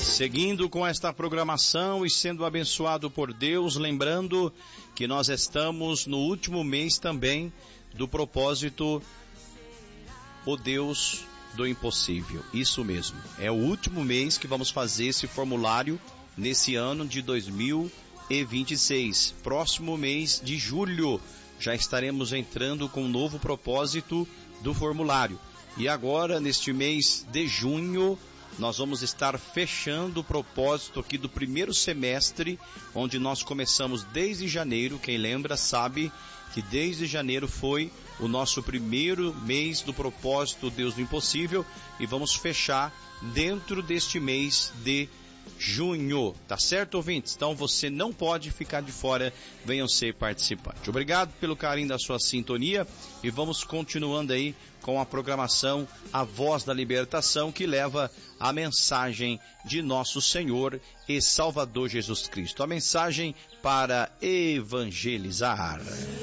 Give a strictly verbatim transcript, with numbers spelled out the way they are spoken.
Seguindo com esta programação e sendo abençoado por Deus, lembrando que nós estamos no último mês também do propósito O Deus do Impossível. Isso mesmo, é o último mês que vamos fazer esse formulário nesse ano de dois mil e vinte e seis. Próximo mês de julho já estaremos entrando com um novo propósito do formulário. E agora, neste mês de junho, nós vamos estar fechando o propósito aqui do primeiro semestre, onde nós começamos desde janeiro. Quem lembra sabe que desde janeiro foi o nosso primeiro mês do propósito Deus do Impossível, e vamos fechar dentro deste mês de junho, tá certo, ouvintes? Então você não pode ficar de fora, venham ser participantes. Obrigado pelo carinho da sua sintonia e vamos continuando aí com a programação A Voz da Libertação, que leva a mensagem de nosso Senhor e Salvador Jesus Cristo, a mensagem para evangelizar.